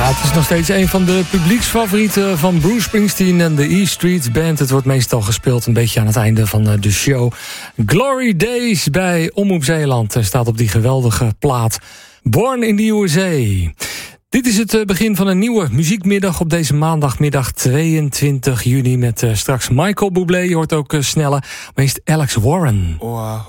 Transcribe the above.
Het is nog steeds een van de publieksfavorieten van Bruce Springsteen en de E Street Band. Het wordt meestal gespeeld een beetje aan het einde van de show. Glory Days bij Omroep Zeeland staat op die geweldige plaat. Born in the USA. Dit is het begin van een nieuwe muziekmiddag op deze maandagmiddag 22 juni... met straks Michael Bublé, je hoort ook Snelle, maar eerst Alex Warren. Oh, I